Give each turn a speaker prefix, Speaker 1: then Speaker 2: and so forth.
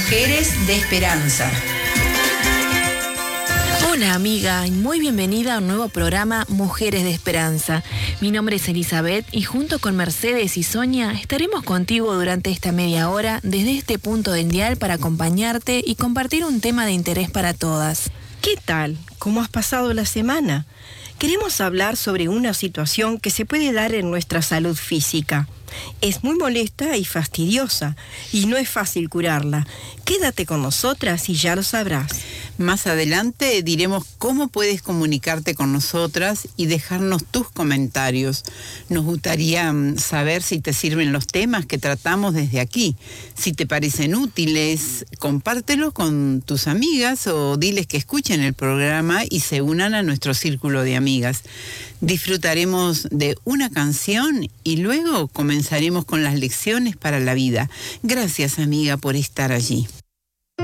Speaker 1: Mujeres de Esperanza.
Speaker 2: Hola amiga y muy bienvenida a un nuevo programa Mujeres de Esperanza. Mi nombre es Elizabeth y junto con Mercedes y Sonia estaremos contigo durante esta media hora desde este punto del dial para acompañarte y compartir un tema de interés para todas.
Speaker 3: ¿Qué tal? ¿Cómo has pasado la semana? Queremos hablar sobre una situación que se puede dar en nuestra salud física. Es muy molesta y fastidiosa y no es fácil curarla. Quédate con nosotras y ya lo sabrás.
Speaker 4: Más adelante diremos cómo puedes comunicarte con nosotras y dejarnos tus comentarios. Nos gustaría saber si te sirven los temas que tratamos desde aquí. Si te parecen útiles, compártelos con tus amigas o diles que escuchen el programa y se unan a nuestro círculo de amigas. Disfrutaremos de una canción y luego comenzaremos con las lecciones para la vida. Gracias, amiga, por estar allí.